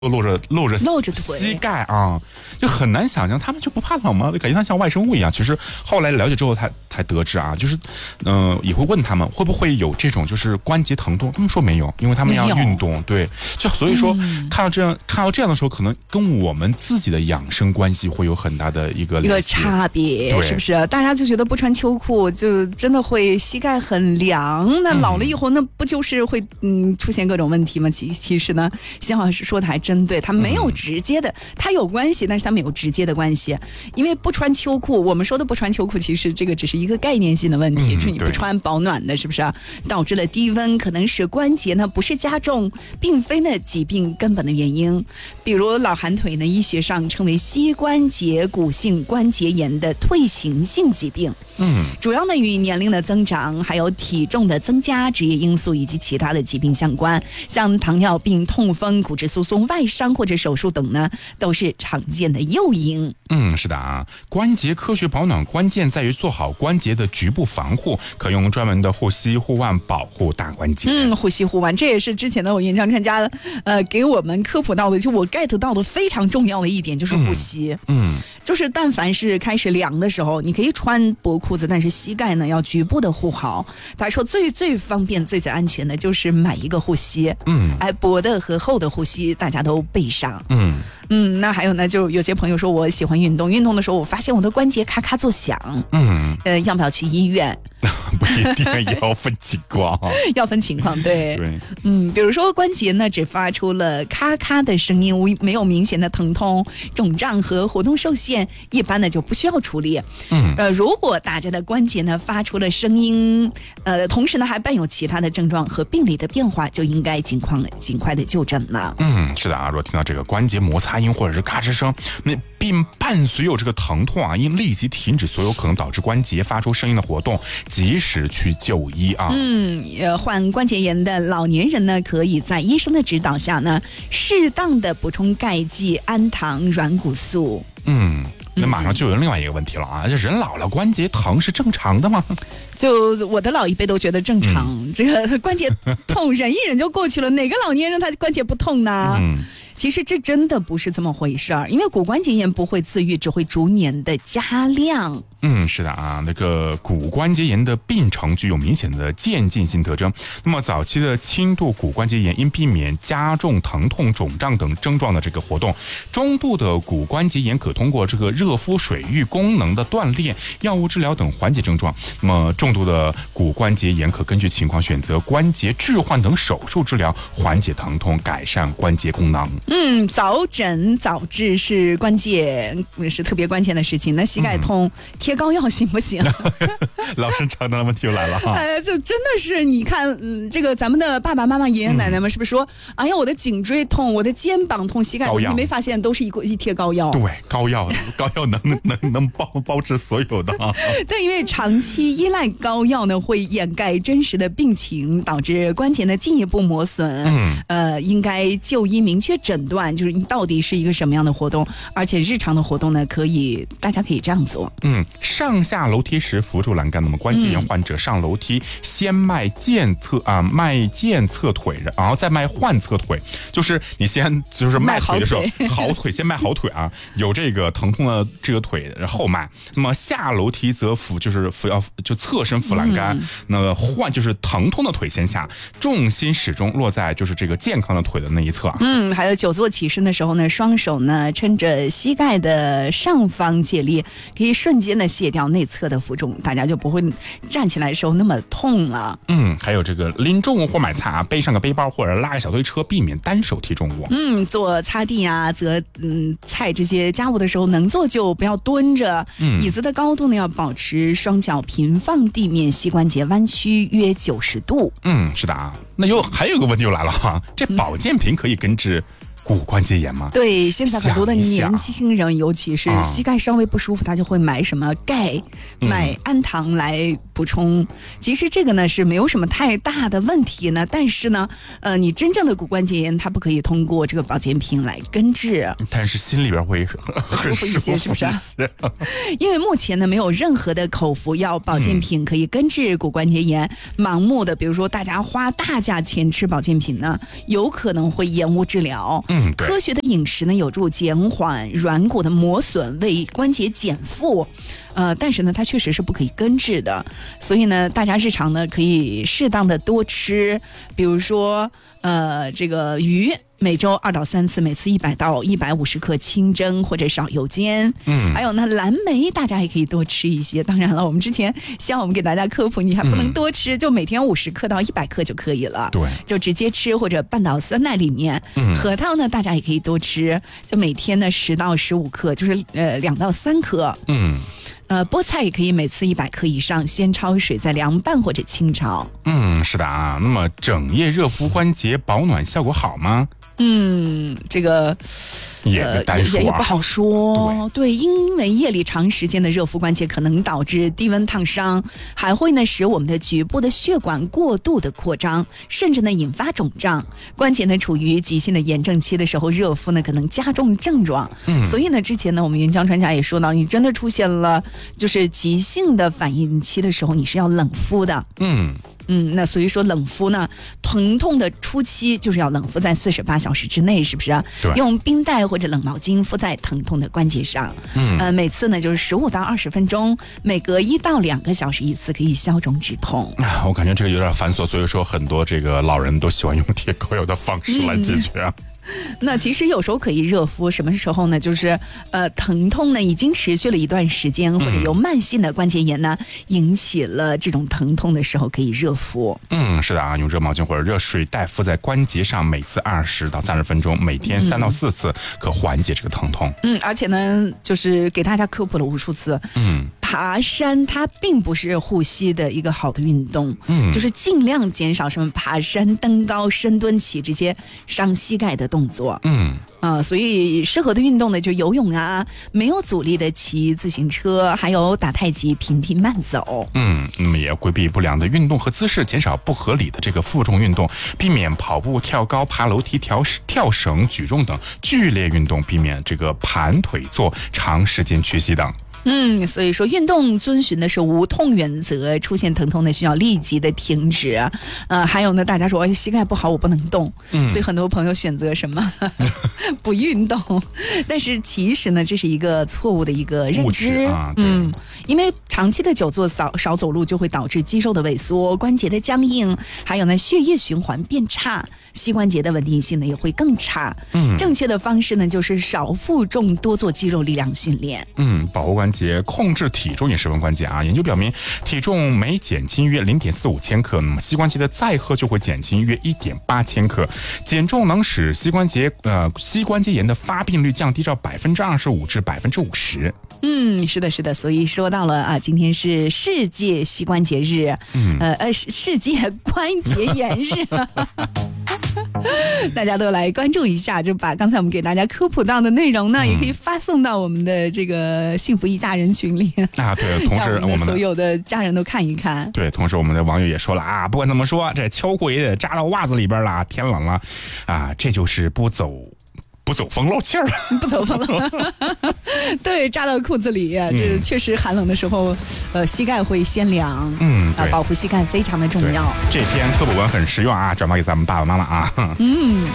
露着膝盖啊，就很难想象他们就不怕冷吗？感觉他像外生物一样。其实后来了解之后才得知啊，就是也会问他们会不会有这种就是关节疼痛，他们说没有，因为他们要运动。对，就所以说看到这样的时候，可能跟我们自己的养生关系会有很大的一个差别，是不是？大家就觉得不穿秋裤就真的会膝盖很凉，那老了以后那不就是会出现各种问题吗？其实呢，辛老师说的还真对，它没有直接的，它有关系，但是它没有直接的关系。因为不穿秋裤，我们说的不穿秋裤，其实这个只是一个概念性的问题，就是你不穿保暖的，是不是导致了低温，可能使关节呢不是加重，并非呢疾病根本的原因。比如老寒腿呢，医学上称为膝关节骨性关节炎的退行性疾病。主要呢与年龄的增长，还有体重的增加、职业因素以及其他的疾病相关。像糖尿病、痛风、骨质疏松、外伤或者手术等呢，都是常见的诱因。 是的啊，关节科学保暖关键在于做好关节的局部防护，可用专门的护膝护腕保护大关节。 护膝护腕，这也是之前的我演讲专家给我们科普到的，就我 get 到的非常重要的一点就是护膝。就是但凡是开始凉的时候，你可以穿薄裤子，但是膝盖呢要局部的护好。他说最方便、最安全的就是买一个护膝。薄的和厚的护膝大家都备上。那还有呢，就有些朋友说我喜欢运动的时候，我发现我的关节咔咔作响。要不要去医院？ 不一定，也要分情况。 要分情况，对。比如说关节呢只发出了咔咔的声音，没有明显的疼痛、肿胀和活动受限，一般呢就不需要处理。如果大家的关节呢发出了声音，同时呢还伴有其他的症状和病理的变化，就应该尽快的就诊了。 是的啊，如果听到这个关节摩擦音或者是咔吱声，并伴随有这个疼痛啊，应立即停止所有可能导致关节发出声音的活动，及时去就医啊。 患关节炎的老年人呢，可以在医生的指导下呢，适当的补充钙剂、氨糖、软骨素。 那马上就有另外一个问题了啊，这人老了关节疼是正常的吗？ 就我的老一辈都觉得正常，这个关节痛忍一忍就过去了，哪个老年人他关节不痛呢？其实这真的不是这么回事儿，因为骨关节炎不会自愈，只会逐年的加量。 是的啊，那个骨关节炎的病程具有明显的渐进性特征。那么早期的轻度骨关节炎应避免加重疼痛、肿胀等症状的这个活动，中度的骨关节炎可通过这个热敷水域功能的锻炼、药物治疗等缓解症状。那么重度的骨关节炎可根据情况选择关节置换等手术治疗，缓解疼痛，改善关节功能。 早诊早治是关键，是特别关键的事情。那膝盖痛，贴膏药行不行？ 老生常谈的问题又来了哈。 就真的是你看，这个咱们的爸爸妈妈、爷爷奶奶们是不是说，哎呀，我的颈椎痛，我的肩膀痛，膝盖痛，你没发现都是一贴膏药？ 对，膏药能包治所有的啊。 对，因为长期依赖膏药呢，会掩盖真实的病情，导致关节呢进一步磨损。应该就医明确诊断，就是你到底是一个什么样的活动，而且日常的活动呢，大家可以这样做。 上下楼梯时扶住栏杆，那么关节炎患者上楼梯先迈健侧腿，然后再迈患侧腿，就是你先就是迈腿的时候，好腿先迈好腿啊，有这个疼痛的这个腿然后迈。那么下楼梯则就侧身扶栏杆，那患就是疼痛的腿先下，重心始终落在就是这个健康的腿的那一侧。 还有久坐起身的时候呢，双手呢撑着膝盖的上方借力，可以瞬间的卸掉内侧的负重，大家就不会站起来的时候那么痛了。 还有这个拎重物或买菜啊，背上个背包或者拉个小推车，避免单手提重物。 做擦地啊、择菜这些家务的时候，能做就不要蹲着。椅子的高度呢要保持双脚平放地面，膝关节弯曲约90度。 是的啊。那还有一个问题又来了哈，这保健品可以根治骨关节炎吗？ 对，现在很多的年轻人，尤其是膝盖稍微不舒服，他就会买什么钙、买氨糖来补充。其实这个呢是没有什么太大的问题呢，但是呢，你真正的骨关节炎，它不可以通过这个保健品来根治， 但是心里边会舒服一些，是不是？因为目前呢没有任何的口服药保健品可以根治骨关节炎。盲目的，比如说大家花大价钱吃保健品呢，有可能会延误治疗。 科学的饮食呢，有助减缓软骨的磨损，为关节减负。但是呢，它确实是不可以根治的，所以呢，大家日常呢可以适当的多吃，比如说这个鱼。每周2到3次，每次100到150克清蒸或者少油煎。还有呢，蓝莓大家也可以多吃一些。当然了，我们之前像我们给大家科普，你还不能多吃，就每天50克到100克就可以了。 对， 就直接吃或者拌到酸奶里面。核桃呢，大家也可以多吃，就每天呢10到15克，就是2到3颗。菠菜也可以每次100克以上，先焯水再凉拌或者清炒。 是的啊。那么整夜热敷关节保暖效果好吗？ 这个也不好说。对，因为夜里长时间的热敷关节可能导致低温烫伤，还会呢使我们的局部的血管过度的扩张，甚至呢引发肿胀。关节呢处于急性的炎症期的时候，热敷呢可能加重症状。所以呢，之前呢我们云江专家也说到，你真的出现了就是急性的反应期的时候，你是要冷敷的。那所以说冷敷呢，疼痛的初期就是要冷敷在48小时之内，是不是？ 对。 用冰袋或者冷毛巾敷在疼痛的关节上。每次呢就是15到20分钟，每隔1到2个小时一次，可以消肿止痛。 我感觉这个有点繁琐，所以说很多这个老人都喜欢用贴膏药的方式来解决啊。 那其实有时候可以热敷，什么时候呢？就是疼痛呢已经持续了一段时间，或者由慢性的关节炎呢引起了这种疼痛的时候，可以热敷。 是的啊，用热毛巾或者热水袋敷在关节上，每次20到30分钟，每天3到4次，可缓解这个疼痛。 而且呢，就是给大家科普了无数次。爬山它并不是护膝的一个好的运动。就是尽量减少什么爬山、登高、深蹲起这些伤膝盖的动作。所以适合的运动呢，就游泳啊，没有阻力的骑自行车，还有打太极、平地慢走。 那么也要规避不良的运动和姿势，减少不合理的这个负重运动，避免跑步、跳高、爬楼梯、跳绳、举重等剧烈运动，避免这个盘腿坐、长时间屈膝等。 所以说运动遵循的是无痛原则，出现疼痛呢需要立即的停止。还有呢，大家说膝盖不好我不能动，所以很多朋友选择什么不运动，但是其实呢这是一个错误的一个认知。因为长期的久坐少走路就会导致肌肉的萎缩、关节的僵硬，还有呢血液循环变差，膝关节的稳定性呢也会更差。正确的方式呢就是少负重，多做肌肉力量训练。 保护关节，控制体重也十分关键啊！研究表明，体重每减轻约0.45千克，那么膝关节的载荷就会减轻约1.8千克。减重能使膝关节炎的发病率降低到25%至50%。 是的，是的，所以说到了啊，今天是世界膝关节日，世界关节炎日。大家都来关注一下，就把刚才我们给大家科普到的内容呢，也可以发送到我们的这个幸福一家人群里啊。对，同时我们所有的家人都看一看。 对，同时我们的网友也说了啊，不管怎么说，这秋裤也得扎到袜子里边了，天冷了啊，这就是不走风漏气儿， 不走风漏。对，扎到裤子里，这确实寒冷的时候，膝盖会先凉。保护膝盖非常的重要。 这篇科普文很实用啊，转发给咱们爸爸妈妈啊。